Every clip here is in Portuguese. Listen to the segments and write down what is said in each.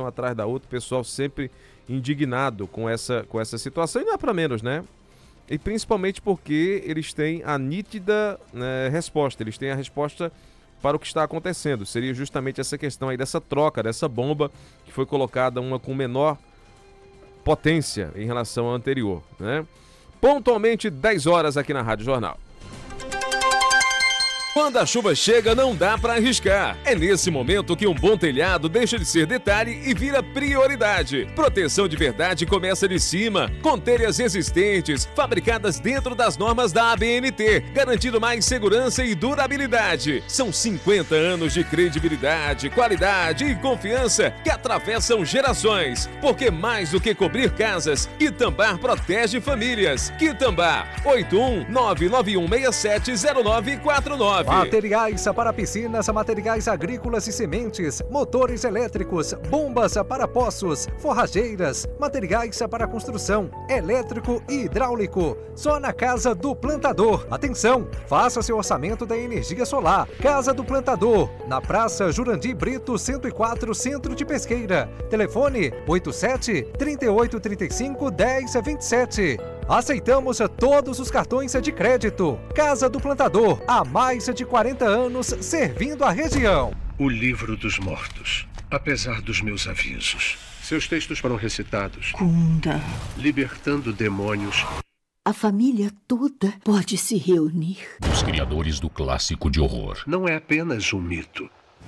atrás da outra, o pessoal sempre indignado com essa situação, e não é para menos, né? E principalmente porque eles têm a nítida, né, resposta, eles têm a resposta para o que está acontecendo. Seria justamente essa questão aí dessa troca, dessa bomba que foi colocada, uma com menor potência em relação à anterior, né? Pontualmente 10 horas aqui na Rádio Jornal. Quando a chuva chega, não dá para arriscar. É nesse momento que um bom telhado deixa de ser detalhe e vira prioridade. Proteção de verdade começa de cima, com telhas resistentes, fabricadas dentro das normas da ABNT, garantindo mais segurança e durabilidade. São 50 anos de credibilidade, qualidade e confiança que atravessam gerações. Porque mais do que cobrir casas, Quitambá protege famílias. Quitambá, 81991670949. Materiais para piscinas, materiais agrícolas e sementes, motores elétricos, bombas para poços, forrageiras, materiais para construção, elétrico e hidráulico. Só na Casa do Plantador. Atenção, faça seu orçamento da energia solar. Casa do Plantador, na Praça Jurandir Brito 104, Centro de Pesqueira. Telefone 87-3835-1027. Aceitamos todos os cartões de crédito. Casa do Plantador, há mais de 40 anos servindo a região. O Livro dos Mortos. Apesar dos meus avisos, seus textos foram recitados. Kunda. Libertando demônios. A família toda pode se reunir. Os criadores do clássico de horror. Não é apenas um mito.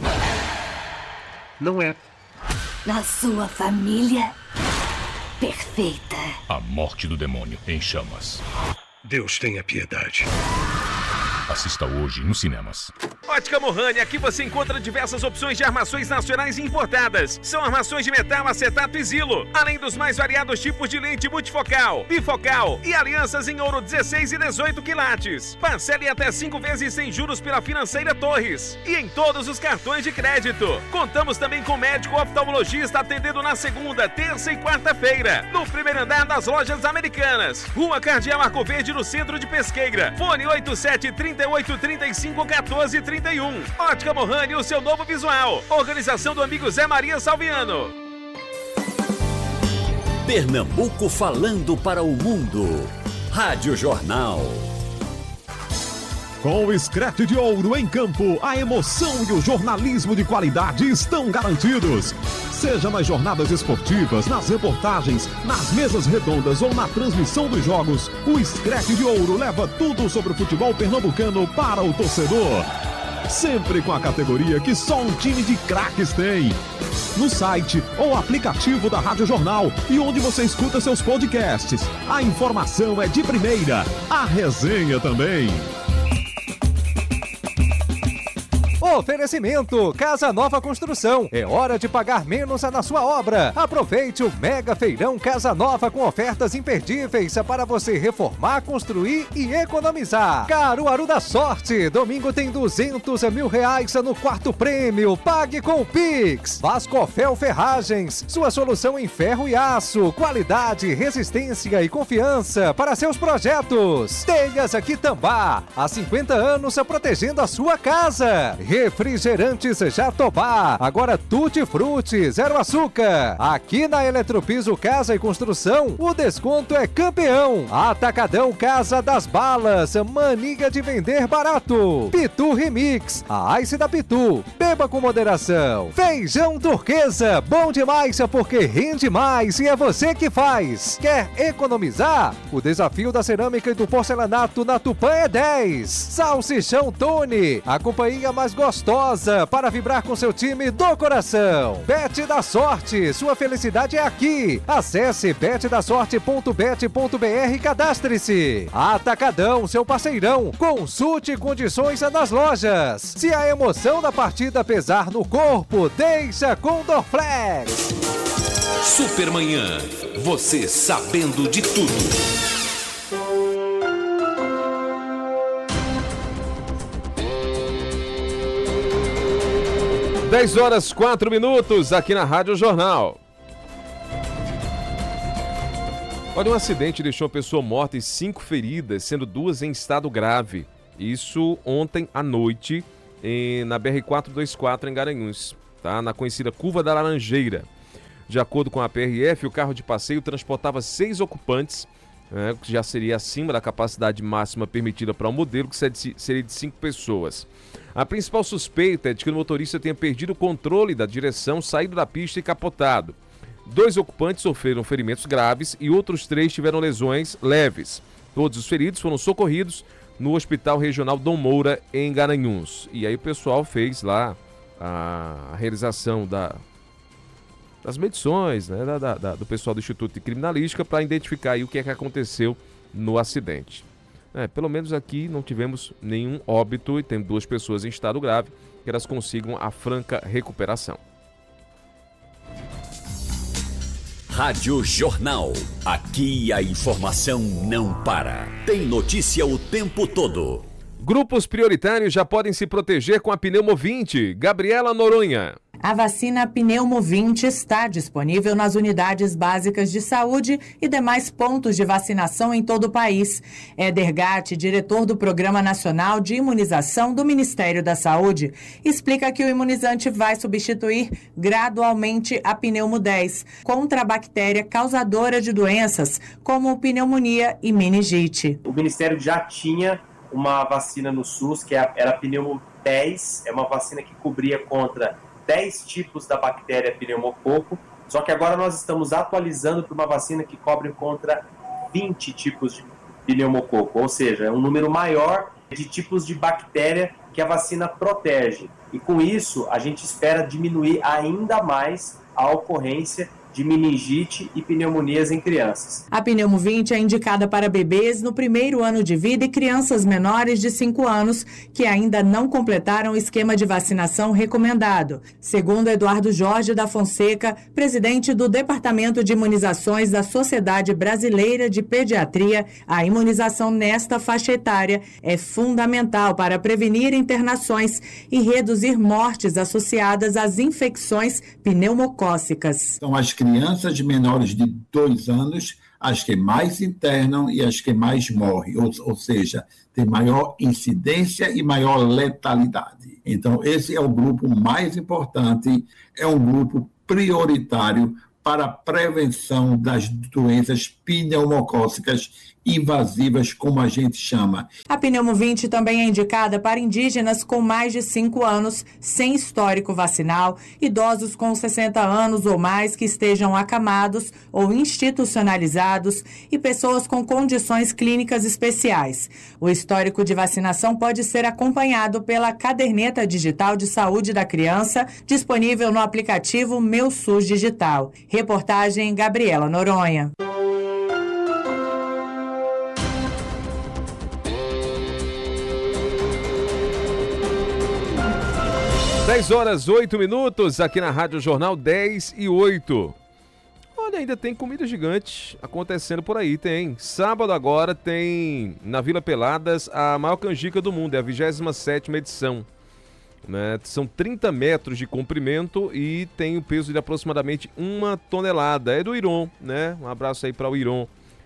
Não é. Na sua família perfeita. A morte do demônio em chamas. Deus tenha piedade. Assista hoje nos cinemas. Ótica Mohani, aqui você encontra diversas opções de armações nacionais e importadas. São armações de metal, acetato e Zilo, além dos mais variados tipos de lente multifocal, bifocal e alianças em ouro 16 e 18 quilates. Parcele até 5 vezes sem juros pela Financeira Torres e em todos os cartões de crédito. Contamos também com médico oftalmologista atendendo na segunda, terça e quarta-feira, no primeiro andar das Lojas Americanas, Rua Cardeal Arco Verde, no centro de Pesqueira. Fone 87-38-35-14-31. Ótica Mohani, o seu novo visual. Organização do amigo Zé Maria Salviano. Pernambuco falando para o mundo. Rádio Jornal. Com o Screte de Ouro em campo, a emoção e o jornalismo de qualidade estão garantidos. Seja nas jornadas esportivas, nas reportagens, nas mesas redondas ou na transmissão dos jogos, o Screte de Ouro leva tudo sobre o futebol pernambucano para o torcedor. Sempre com a categoria que só um time de craques tem. No site ou aplicativo da Rádio Jornal e onde você escuta seus podcasts. A informação é de primeira, a resenha também. Oferecimento Casa Nova Construção. É hora de pagar menos na sua obra. Aproveite o Mega Feirão Casa Nova com ofertas imperdíveis para você reformar, construir e economizar. Caruaru da Sorte. Domingo tem R$200 mil no quarto prêmio. Pague com o Pix. Vascofel Ferragens. Sua solução em ferro e aço. Qualidade, resistência e confiança para seus projetos. Telhas Quitambá. Há 50 anos protegendo a sua casa. Refrigerantes Jatobá, agora Tutti Frutti, zero açúcar. Aqui na Eletropiso Casa e Construção, o desconto é campeão. Atacadão Casa das Balas, mania de vender barato. Pitu Remix, a Ice da Pitu, beba com moderação. Feijão Turquesa, bom demais porque rende mais e é você que faz. Quer economizar? O desafio da cerâmica e do porcelanato na Tupã é 10. Salsichão Tony, a companhia mais gostosa para vibrar com seu time do coração. Bet da Sorte, sua felicidade é aqui. Acesse betdasorte.bet.br e cadastre-se. Atacadão, seu parceirão. Consulte condições nas lojas. Se a emoção da partida pesar no corpo, deixa com Dorflex. Supermanhã, você sabendo de tudo. 10 horas 4 minutos aqui na Rádio Jornal. Olha, um acidente deixou uma pessoa morta e 5 feridas, sendo 2 em estado grave. Isso ontem à noite na BR-424 em Garanhuns, tá? Na conhecida Curva da Laranjeira. De acordo com a PRF, o carro de passeio transportava 6 ocupantes, que já seria acima da capacidade máxima permitida para o modelo, que seria de 5 pessoas. A principal suspeita é de que o motorista tenha perdido o controle da direção, saído da pista e capotado. 2 ocupantes sofreram ferimentos graves e outros 3 tiveram lesões leves. Todos os feridos foram socorridos no Hospital Regional Dom Moura, em Garanhuns. E aí o pessoal fez lá a realização das medições, né, do pessoal do Instituto de Criminalística para identificar aí o que é que aconteceu no acidente. Pelo menos aqui não tivemos nenhum óbito e tem 2 pessoas em estado grave, que elas consigam a franca recuperação. Rádio Jornal. Aqui a informação não para. Tem notícia o tempo todo. Grupos prioritários já podem se proteger com a Pneumovinte. Gabriela Noronha. A vacina Pneumovinte está disponível nas unidades básicas de saúde e demais pontos de vacinação em todo o país. Éder Gatti, diretor do Programa Nacional de Imunização do Ministério da Saúde, explica que o imunizante vai substituir gradualmente a pneumo 10 contra a bactéria causadora de doenças como pneumonia e meningite. O Ministério já tinha uma vacina no SUS, que era a pneumo 10, é uma vacina que cobria contra 10 tipos da bactéria pneumococo, só que agora nós estamos atualizando para uma vacina que cobre contra 20 tipos de pneumococo, ou seja, é um número maior de tipos de bactéria que a vacina protege. E com isso, a gente espera diminuir ainda mais a ocorrência de meningite e pneumonias em crianças. A Pneumovinte é indicada para bebês no primeiro ano de vida e crianças menores de 5 anos que ainda não completaram o esquema de vacinação recomendado. Segundo Eduardo Jorge da Fonseca, presidente do Departamento de Imunizações da Sociedade Brasileira de Pediatria, a imunização nesta faixa etária é fundamental para prevenir internações e reduzir mortes associadas às infecções pneumocócicas. Então, as crianças de menores de 2 anos, as que mais internam e as que mais morrem, ou seja, tem maior incidência e maior letalidade. Então, esse é o grupo mais importante, é um grupo prioritário para a prevenção das doenças pneumocócicas invasivas, como a gente chama. A Pneumovinte também é indicada para indígenas com mais de 5 anos, sem histórico vacinal, idosos com 60 anos ou mais que estejam acamados ou institucionalizados e pessoas com condições clínicas especiais. O histórico de vacinação pode ser acompanhado pela caderneta digital de saúde da criança, disponível no aplicativo Meu SUS Digital. Reportagem Gabriela Noronha. 10h08 aqui na Rádio Jornal 10h08. Olha, ainda tem comida gigante acontecendo por aí, tem. Sábado agora tem na Vila Peladas a maior canjica do mundo, é a 27ª edição. Né? São 30 metros de comprimento e tem o peso de aproximadamente 1 tonelada. É do Iron, né? Um abraço aí para o Iron.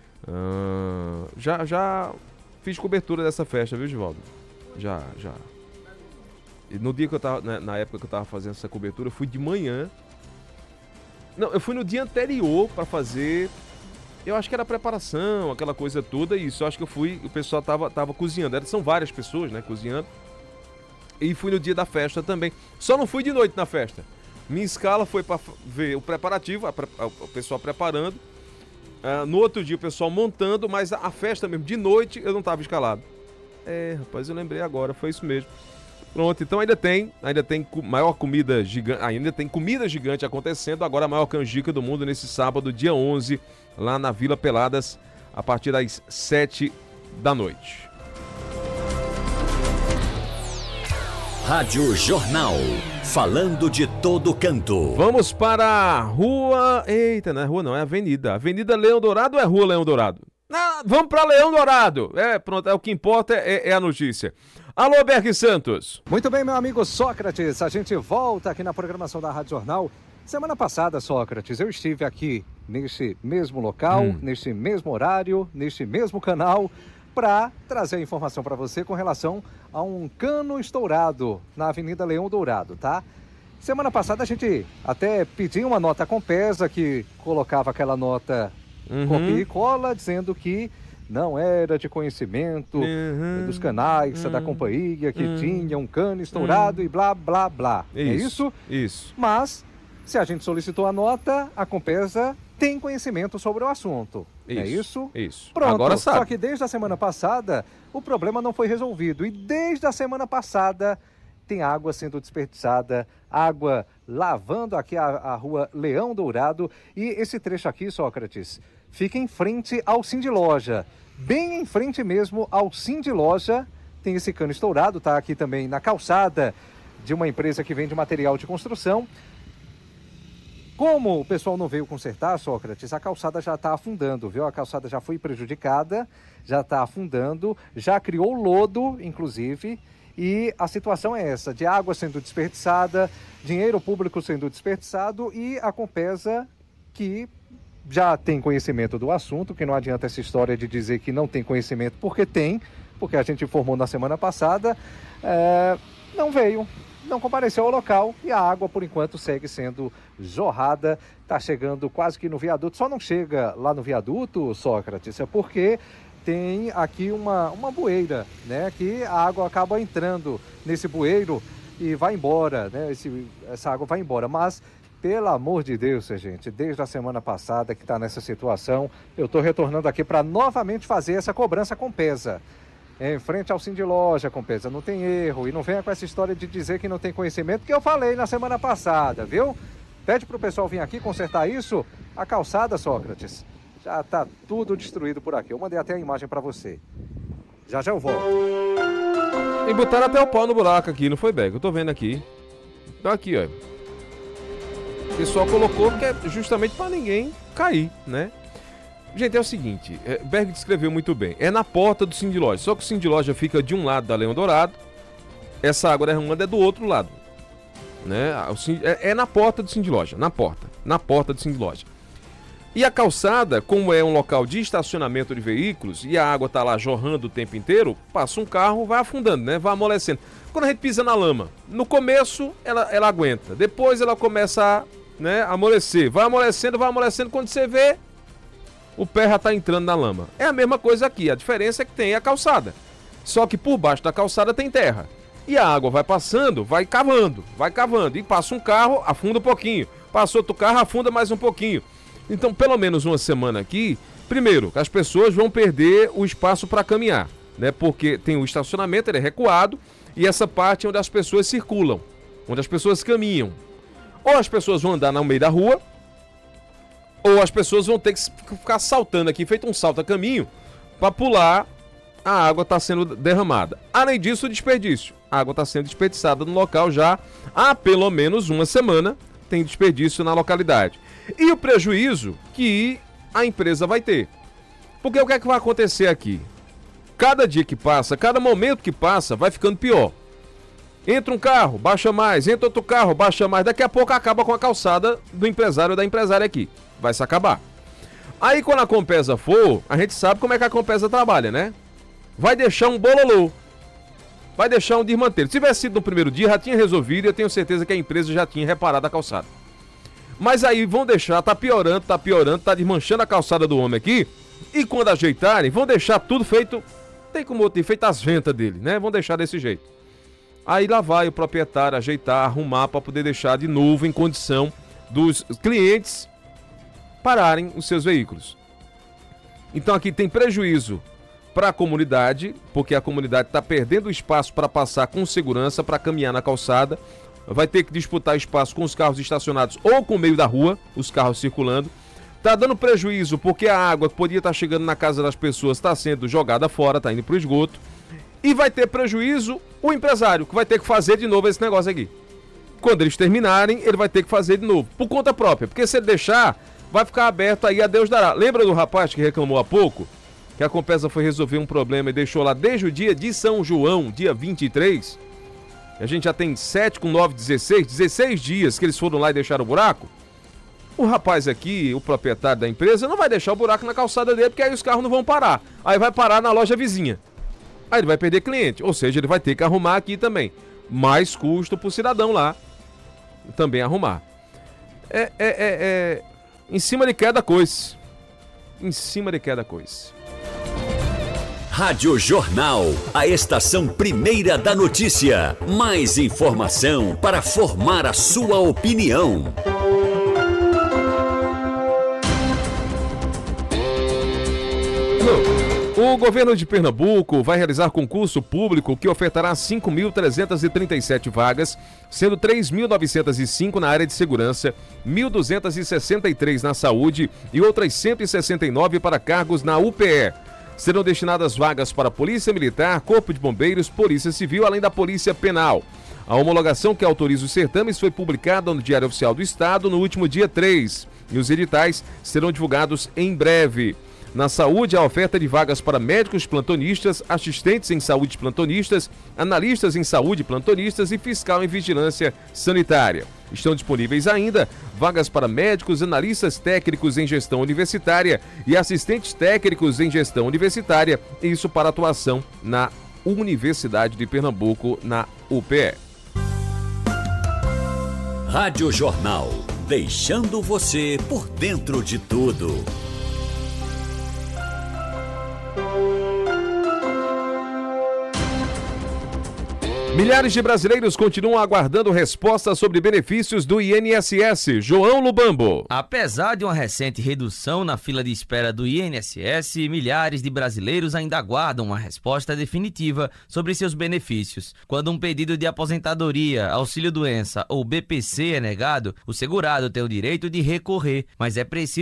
Já fiz cobertura dessa festa, viu, Givaldo? Já. E no dia que eu tava, na época que eu tava fazendo essa cobertura, eu fui de manhã. Não, eu fui no dia anterior pra fazer. Eu acho que era preparação, aquela coisa toda, e isso. Eu acho que eu fui, o pessoal tava cozinhando. São várias pessoas, né, cozinhando. E fui no dia da festa também. Só não fui de noite na festa. Minha escala foi pra ver o preparativo, o pessoal preparando. No outro dia o pessoal montando, mas a festa mesmo, de noite, eu não tava escalado. Rapaz, eu lembrei agora, foi isso mesmo. Pronto, então ainda tem maior comida gigante, ainda tem comida gigante acontecendo, agora a maior canjica do mundo nesse sábado, dia 11, lá na Vila Peladas, a partir das 7 da noite. Rádio Jornal, falando de todo canto. Vamos para a rua, eita, não é rua não, é avenida. Avenida Leão Dourado ou é rua Leão Dourado? Vamos para Leão Dourado, pronto, o que importa é a notícia. Alô, Berg Santos. Muito bem, meu amigo Sócrates, a gente volta aqui na programação da Rádio Jornal. Semana passada, Sócrates, eu estive aqui neste mesmo local, neste mesmo horário, neste mesmo canal, para trazer a informação para você com relação a um cano estourado na Avenida Leão Dourado, tá? Semana passada a gente até pediu uma nota à Compesa, que colocava aquela nota copia e cola, dizendo que não era de conhecimento dos canais da companhia, que tinha um cano estourado e blá, blá, blá. É isso? Isso. Mas, se a gente solicitou a nota, a Compesa tem conhecimento sobre o assunto. Isso, é isso? Isso. Pronto. Agora sabe. Só que desde a semana passada, o problema não foi resolvido. E desde a semana passada, tem água sendo desperdiçada, água lavando aqui a rua Leão Dourado. E esse trecho aqui, Sócrates, fica em frente ao Cindy Loja. Bem em frente mesmo ao Cindy Loja, tem esse cano estourado, tá aqui também na calçada de uma empresa que vende material de construção. Como o pessoal não veio consertar, Sócrates, a calçada já está afundando, viu? A calçada já foi prejudicada, já está afundando, já criou lodo, inclusive. E a situação é essa, de água sendo desperdiçada, dinheiro público sendo desperdiçado e a Compesa, que já tem conhecimento do assunto, que não adianta essa história de dizer que não tem conhecimento, porque a gente informou na semana passada, não veio, não compareceu ao local e a água, por enquanto, segue sendo jorrada, está chegando quase que no viaduto, só não chega lá no viaduto, Sócrates, é porque tem aqui uma bueira, né? Que a água acaba entrando nesse bueiro e vai embora, né? Essa água vai embora. Mas, pelo amor de Deus, gente, desde a semana passada que está nessa situação, eu estou retornando aqui para novamente fazer essa cobrança Compesa. Em frente ao Cindy Loja, Compesa, não tem erro. E não venha com essa história de dizer que não tem conhecimento, que eu falei na semana passada, viu? Pede para o pessoal vir aqui consertar isso. A calçada, Sócrates, já tá tudo destruído por aqui. Eu mandei até a imagem para você. Já eu volto. E botaram até o pau no buraco aqui, não foi, Berg? Eu tô vendo aqui. Então aqui, ó. O pessoal colocou que é justamente para ninguém cair, né? Gente, é o seguinte, Berg descreveu muito bem. É na porta do Cindy Loja. Só que o Cindy Loja fica de um lado da Leão Dourado. Essa água derramando é do outro lado, né? É na porta do Cindy Loja. Na porta do Cindy Loja. E a calçada, como é um local de estacionamento de veículos e a água tá lá jorrando o tempo inteiro, passa um carro, vai afundando, né? Vai amolecendo. Quando a gente pisa na lama, no começo ela aguenta, depois ela começa a, né, amolecer. Vai amolecendo, quando você vê, o pé já tá entrando na lama. É a mesma coisa aqui, a diferença é que tem a calçada. Só que por baixo da calçada tem terra. E a água vai passando, vai cavando. E passa um carro, afunda um pouquinho. Passa outro carro, afunda mais um pouquinho. Então, pelo menos uma semana aqui, primeiro, as pessoas vão perder o espaço para caminhar, né? Porque tem o estacionamento, ele é recuado, e essa parte é onde as pessoas circulam, onde as pessoas caminham. Ou as pessoas vão andar no meio da rua, ou as pessoas vão ter que ficar saltando aqui, feito um salta-caminho, para pular, a água está sendo derramada. Além disso, o desperdício. A água está sendo desperdiçada no local já há pelo menos uma semana, tem desperdício na localidade. E o prejuízo que a empresa vai ter. Porque o que é que vai acontecer aqui? Cada dia que passa, cada momento que passa, vai ficando pior. Entra um carro, baixa mais. Entra outro carro, baixa mais. Daqui a pouco acaba com a calçada do empresário ou da empresária aqui. Vai se acabar. Aí quando a Compesa for, a gente sabe como é que a Compesa trabalha, né? Vai deixar um bololô. Vai deixar um desmantelo. Se tivesse sido no primeiro dia, já tinha resolvido e eu tenho certeza que a empresa já tinha reparado a calçada. Mas aí vão deixar, tá piorando, tá desmanchando a calçada do homem aqui. E quando ajeitarem, vão deixar tudo feito, tem como ter feito as ventas dele, né? Vão deixar desse jeito. Aí lá vai o proprietário ajeitar, arrumar para poder deixar de novo em condição dos clientes pararem os seus veículos. Então aqui tem prejuízo para a comunidade, porque a comunidade está perdendo espaço para passar com segurança, para caminhar na calçada. Vai ter que disputar espaço com os carros estacionados ou com o meio da rua, os carros circulando. Tá dando prejuízo porque a água que podia estar chegando na casa das pessoas está sendo jogada fora, tá indo pro esgoto. E vai ter prejuízo o empresário, que vai ter que fazer de novo esse negócio aqui. Quando eles terminarem, ele vai ter que fazer de novo, por conta própria. Porque se ele deixar, vai ficar aberto aí, a Deus dará. Lembra do rapaz que reclamou há pouco? Que a Compesa foi resolver um problema e deixou lá desde o dia de São João, dia 23... A gente já tem 7 com 9, 16 dias que eles foram lá e deixaram o buraco. O rapaz aqui, o proprietário da empresa, não vai deixar o buraco na calçada dele, porque aí os carros não vão parar. Aí vai parar na loja vizinha. Aí ele vai perder cliente, ou seja, ele vai ter que arrumar aqui também. Mais custo pro cidadão lá. também arrumar. Em cima de cada coisa. Em cima de cada coisa. Rádio Jornal, a estação primeira da notícia. Mais informação para formar a sua opinião. O governo de Pernambuco vai realizar concurso público que ofertará 5.337 vagas, sendo 3.905 na área de segurança, 1.263 na saúde e outras 169 para cargos na UPE. Serão destinadas vagas para Polícia Militar, Corpo de Bombeiros, Polícia Civil, além da Polícia Penal. A homologação que autoriza os certames foi publicada no Diário Oficial do Estado no último dia 3 e os editais serão divulgados em breve. Na saúde, a oferta de vagas para médicos plantonistas, assistentes em saúde plantonistas, analistas em saúde plantonistas e fiscal em vigilância sanitária. Estão disponíveis ainda vagas para médicos, analistas técnicos em gestão universitária e assistentes técnicos em gestão universitária, isso para atuação na Universidade de Pernambuco, na UPE. Rádio Jornal, deixando você por dentro de tudo. Milhares de brasileiros continuam aguardando resposta sobre benefícios do INSS. João Lubambo. Apesar de uma recente redução na fila de espera do INSS, milhares de brasileiros ainda aguardam uma resposta definitiva sobre seus benefícios. Quando um pedido de aposentadoria, auxílio-doença ou BPC é negado, o segurado tem o direito de recorrer, mas é preciso